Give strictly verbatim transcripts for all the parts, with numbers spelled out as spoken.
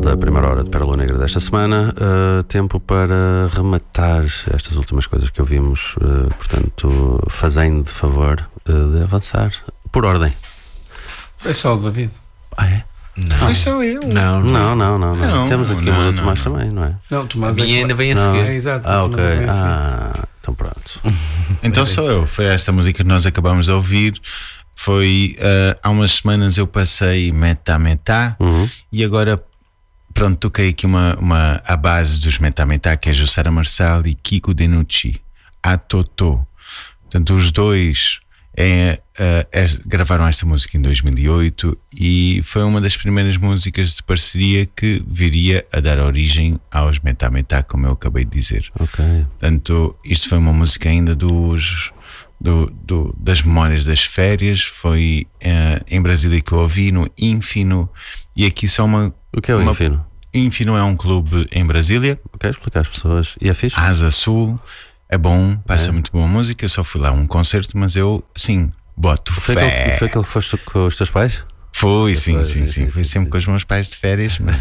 volta a primeira hora de Pérola Negra desta semana. Uh, tempo para rematar estas últimas coisas que ouvimos. Uh, portanto, fazendo de favor uh, de avançar por ordem. Foi só o David. Ah, é? Não. Foi só eu. Não, não, não, não, não. não Temos aqui não, uma do não, Tomás não. também, não é? Não, Tomás a minha é ainda vem a não. seguir. É, exato. Ah, ok. Assim. Ah, então pronto. Então sou eu. Foi esta música que nós acabamos de ouvir. Foi uh, há umas semanas eu passei Metá Metá Uhum. e agora pronto, toquei aqui uma, uma a base dos Metá Metá, que é Jussara Marçal e Kiko Denucci, a Totó. Portanto, os dois é, uh, é, gravaram esta música em dois mil e oito e foi uma das primeiras músicas de parceria que viria a dar origem aos Metá Metá, como eu acabei de dizer. Ok. Portanto, isto foi uma música ainda dos Do, do, das memórias das férias. Foi uh, em Brasília que eu ouvi, no Infino. E aqui só uma. O que é o uma, Infino? Infino é um clube em Brasília. Quero explicar às pessoas. E é fixe? Asa Sul. É bom, passa É. muito boa música. Eu só fui lá a um concerto, mas eu, sim, boto Foi fé. aquele, foi aquele que foste com os teus pais? Foi, sim, Foi, sim, sim, sim. sim, Fui sim, sempre sim. com os meus pais de férias, mas.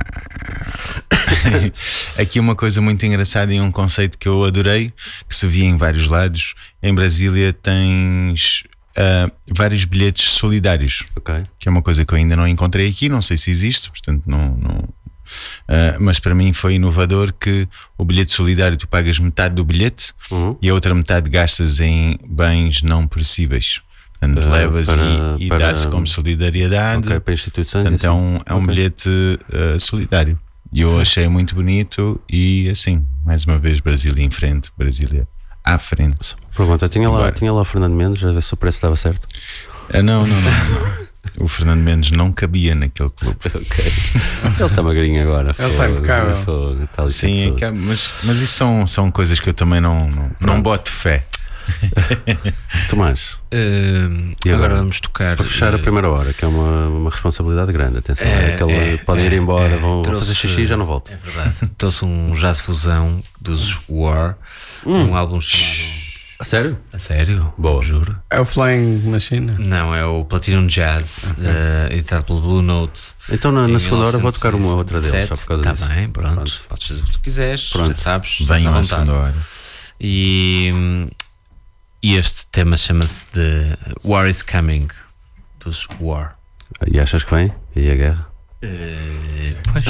Aqui uma coisa muito engraçada e um conceito que eu adorei, que se via em vários lados. Em Brasília tens uh, vários bilhetes solidários, Ok. que é uma coisa que eu ainda não encontrei aqui, não sei se existe, portanto não. não uh, mas para mim foi inovador que o bilhete solidário tu pagas metade do bilhete Uhum. e a outra metade gastas em bens não perecíveis. Portanto, Uh, levas para- e, e para- dá-se como solidariedade. Ok, para instituições. Portanto, é assim. um, é um Ok. bilhete uh, solidário. E eu Sim. achei muito bonito. E assim, mais uma vez, Brasília em frente, Brasília à frente. Pergunta: tinha lá, Agora. tinha lá o Fernando Mendes, a ver se o preço estava certo? Ah, não, não, não, não. O Fernando Mendes não cabia naquele clube. Ok. Ele está magrinho agora. Ele está impecável. Fogo, está ali Sim, é tudo. que, mas, mas isso são, são coisas que eu também não, não, não boto fé. Tomás, Uh, E agora? agora vamos tocar. para fechar a uh, primeira hora, que é uma, uma responsabilidade grande. Atenção, é, É, aquele, é, podem ir é, embora, é. vão, vão Trouxe- fazer xixi e já não voltam. É verdade. Trouxe um jazz fusão dos War, um álbum chamado. A sério? A sério? Boa. Juro. É o Flying Machine. Não, é o Platinum Jazz, uh, editado pelo Blue Note. Então na, na em segunda hora vou tocar uma outra deles, só por causa Tá disso. bem, pronto. Pronto. Podes fazer o que tu quiseres, Pronto. já sabes. Venham à estás à vontade. segunda hora. E, hum, e este tema chama-se de War is Coming, dos War. E achas que vem? E a guerra? Uh, pois.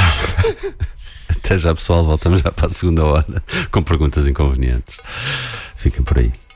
Até já, pessoal, voltamos já para a segunda hora com perguntas inconvenientes. Fiquem por aí.